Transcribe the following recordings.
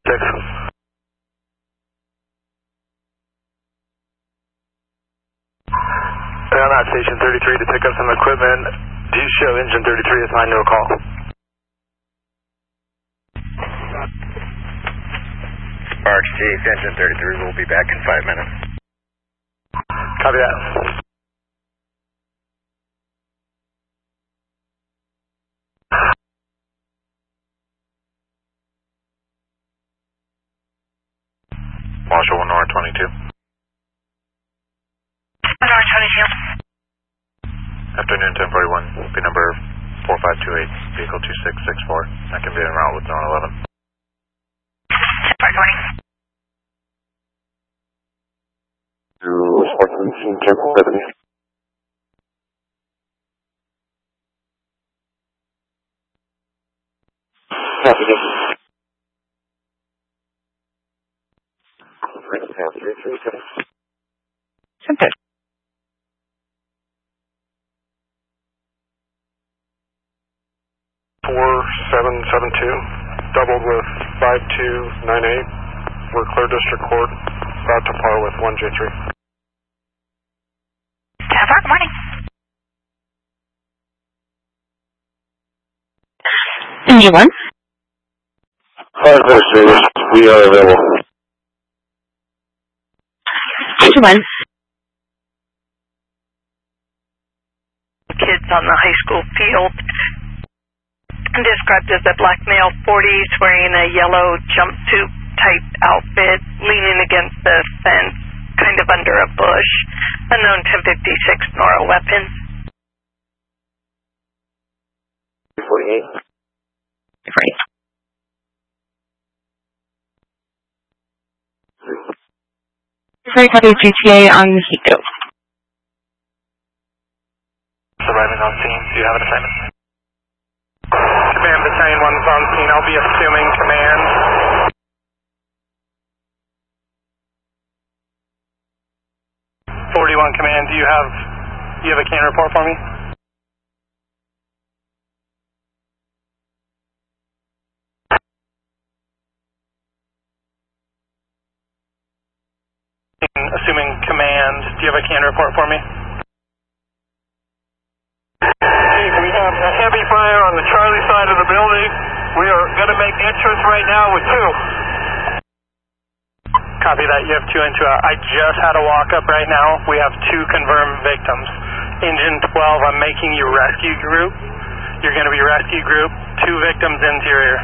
6. I'm at station 33 to pick up some equipment. Do you show engine 33 as my no call? Sparks Chase, engine 33 will be back in 5 minutes. Copy that. Marshall 1 R22. 1 R22. Afternoon 1041, P number 4528, vehicle 2664. That can be en route with 911. 1041. Sportsman, Temple Revenue. Copy that. Simple. 4772, doubled with 5298. We're clear district court, about to par with 1J3. 10-4, good morning. Engine 1. Hi, administrators. We are available. Engine 1. Kids on the high school field, described as a black male, 40s, wearing a yellow jumpsuit type outfit, leaning against the fence, kind of under a bush. Unknown 1056, nor a weapon. 48. 48. Copy GTA on Hiko. Arriving on scene. Do you have an assignment? Command Battalion 1 is on scene. I'll be assuming command. Command, do you have a can report for me? Assuming command, do you have a can report for me? Chief, we have a heavy fire on the Charlie side of the building. We are going to make entrance right now with 2. Copy that, you have 2 into a. I just had a walk-up right now. We have 2 confirmed victims. Engine 12, I'm making you rescue group. You're going to be rescue group, 2 victims interior.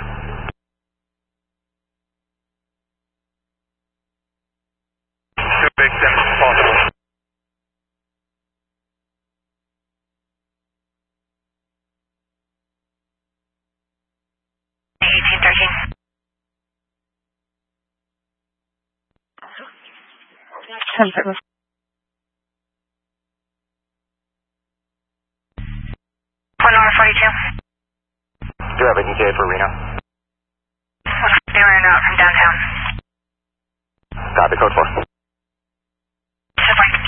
Victims possible. One R42. Do you have a ETA for Reno? They were out from downtown. Copy, code 4.